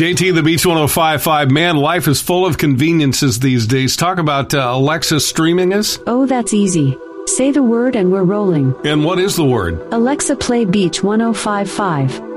JT, the Beach 105.5. Man, life is full of conveniences these days. Talk about Alexa streaming us. Oh, that's easy. Say the word and we're rolling. And what is the word? Alexa, play Beach 105.5.